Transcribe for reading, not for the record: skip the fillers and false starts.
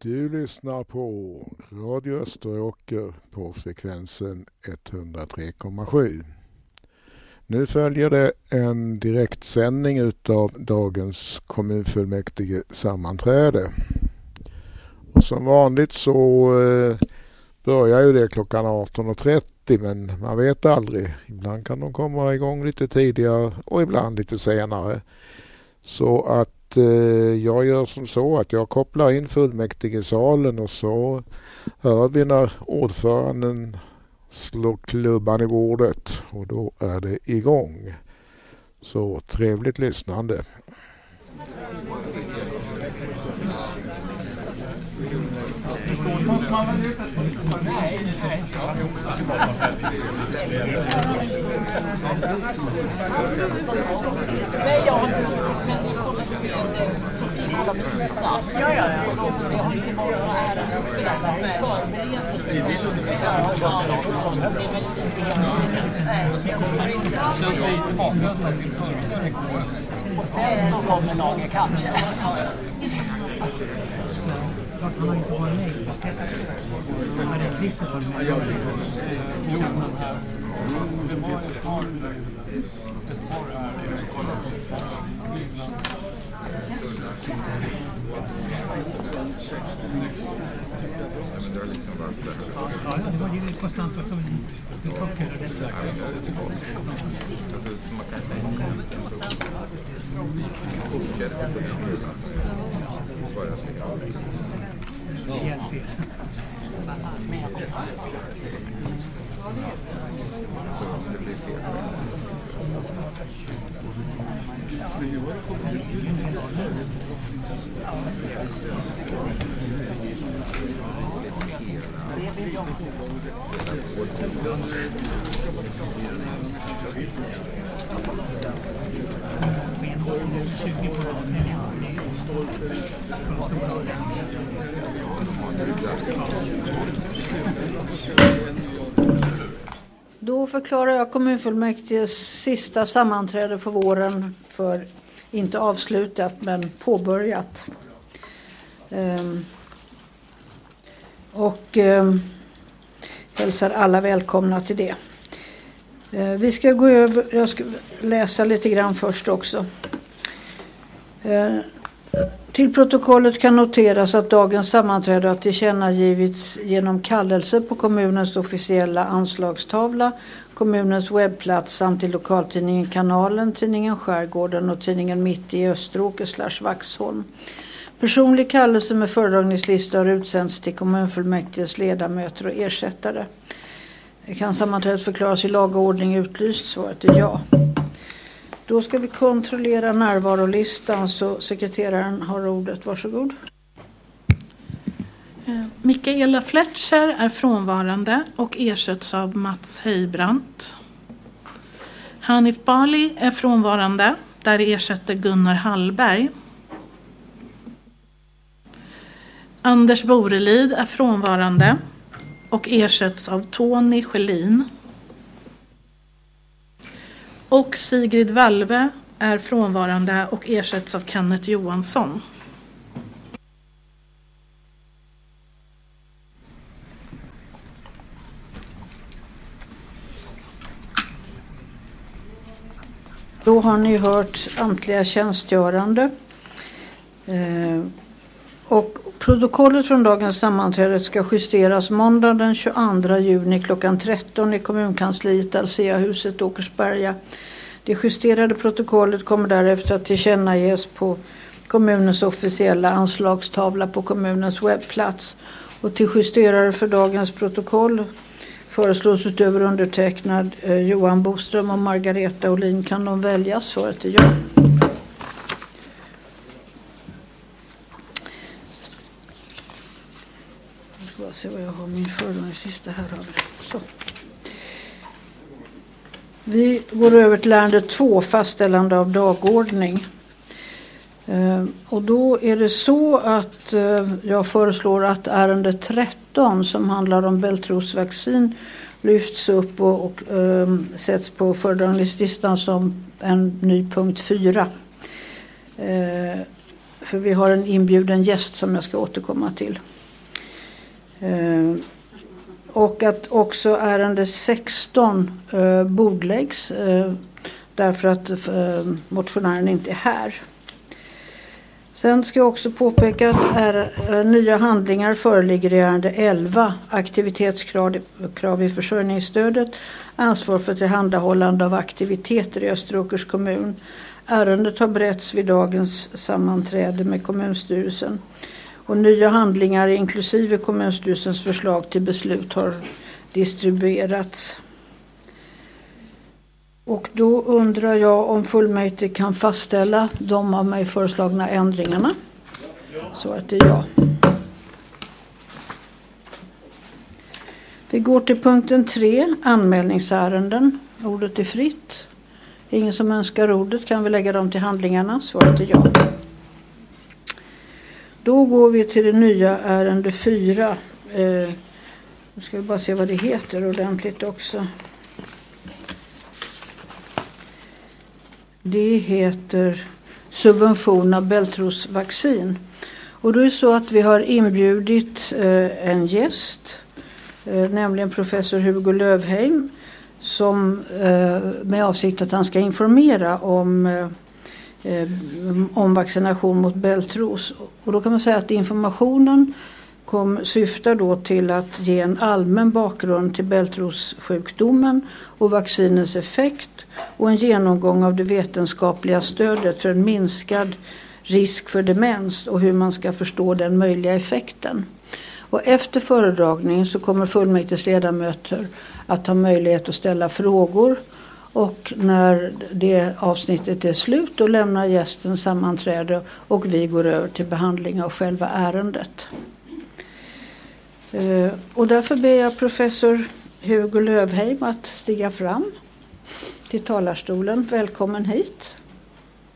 Du lyssnar på Radio Österåker på frekvensen 103,7. Nu följer det en direktsändning utav dagens kommunfullmäktige sammanträde. Och som vanligt så börjar ju det klockan 18.30, men man vet aldrig. Ibland kan de komma igång lite tidigare och ibland lite senare. Så att jag gör som så att jag kopplar in fullmäktigesalen och så hör vi när ordföranden slår klubban i bordet och då är det igång. Så trevligt lyssnande. Och sen så kommer lagen kanske. Han har inte varit med i processen. Han har en lista på med. Ja, det var ju konstant att vi toppade detta. Då förklarar jag kommunfullmäktiges sista sammanträde på våren för inte avslutat men påbörjat. Och hälsar alla välkomna till det. Vi ska gå över, jag ska läsa lite grann först också. Till protokollet kan noteras att dagens sammanträde har tillkännagivits genom kallelse på kommunens officiella anslagstavla, kommunens webbplats samt i lokaltidningen Kanalen, tidningen Skärgården och tidningen Mitt i Österåker/Vaxholm. Personlig kallelse med föredragningslista har utsänds till kommunfullmäktiges ledamöter och ersättare. Kan sammanträdet förklaras i laga ordning utlyst? Svaret är ja. Då ska vi kontrollera närvarolistan, så sekreteraren har ordet. Varsågod. Mikaela Fletcher är frånvarande och ersätts av Mats Höjbrandt. Hanif Bali är frånvarande, där ersätter Gunnar Hallberg. Anders Borelid är frånvarande och ersätts av Tony Schelin. Och Sigrid Valve är frånvarande och ersätts av Kenneth Johansson. Då har ni hört samtliga tjänstgörande. Och protokollet från dagens sammanträde ska justeras måndag den 22 juni klockan 13 i kommunkansliet Alsea-huset Åkersberga. Det justerade protokollet kommer därefter att tillkännages på kommunens officiella anslagstavla på kommunens webbplats. Och till justerare för dagens protokoll föreslås utöver undertecknad Johan Boström och Margareta Olin. Kan de väljas? Svaret är ja. Jag ska se vad jag har min föredragningslista här. Så. Vi går över till ärende 2, fastställande av dagordning. Och då är det så att jag föreslår att ärende 13 som handlar om bältros-vaccin lyfts upp och sätts på föredragningslistan som en ny punkt 4. För vi har en inbjuden gäst som jag ska återkomma till. Och att också ärende 16 bordläggs därför att motionären inte är här. Sen ska jag också påpeka att nya handlingar föreligger i ärende 11, aktivitetskrav i försörjningsstödet, ansvar för tillhandahållande av aktiviteter i Österåkers kommun. Ärendet har beretts vid dagens sammanträde med kommunstyrelsen. Och nya handlingar inklusive kommunstyrelsens förslag till beslut har distribuerats. Och då undrar jag om fullmäktige kan fastställa de av mig föreslagna ändringarna. Svaret är ja. Vi går till punkten 3, anmälningsärenden. Ordet är fritt. Ingen som önskar ordet, kan vi lägga dem till handlingarna? Svaret är ja. Då går vi till det nya ärende 4. Nu ska vi bara se vad det heter ordentligt också. Det heter subvention av bältros-vaccin. Och då är det så att vi har inbjudit en gäst, nämligen professor Hugo Lövheim, som med avsikt att han ska informera om vaccination mot bältros. Och då kan man säga att informationen syftar då till att ge en allmän bakgrund till bältrossjukdomen och vaccinens effekt och en genomgång av det vetenskapliga stödet för en minskad risk för demens och hur man ska förstå den möjliga effekten. Och efter föredragningen så kommer fullmäktiges ledamöter att ha möjlighet att ställa frågor, och när det avsnittet är slut då lämnar gästen sammanträde och vi går över till behandling av själva ärendet. Och därför ber jag professor Hugo Lövheim att stiga fram till talarstolen. Välkommen hit.